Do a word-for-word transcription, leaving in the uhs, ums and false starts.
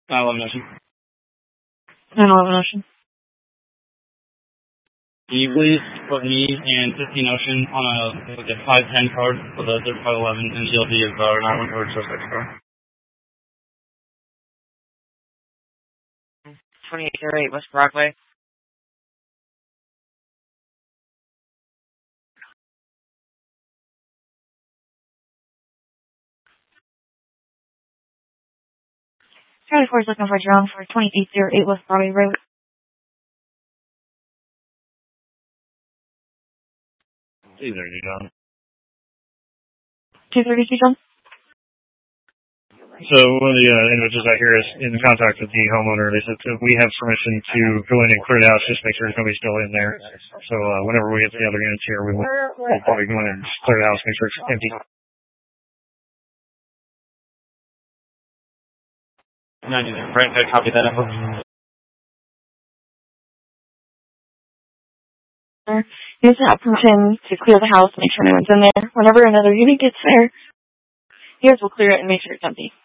nine eleven Ocean. nine eleven Ocean. Can you please put me and fifteen Ocean on a like a five ten card with a thirty-five eleven and G L D of uh, nine one card suspect car? twenty-eight oh eight West Broadway. Charlie four is looking for drone for twenty-eight oh eight West Broadway Road. two thirty, John. two thirty-two, John? So one of the uh, individuals out here is in contact with the homeowner. They said that we have permission to go in and clear the house, just make sure there's nobody still in there. So uh, whenever we get to the other units here, we will we'll probably go in and clear the house, make sure it's empty. ninety, right, I copy that info. You guys have permission to clear the house, make sure no one's in there. Whenever another unit gets there, you guys will clear it and make sure it's empty.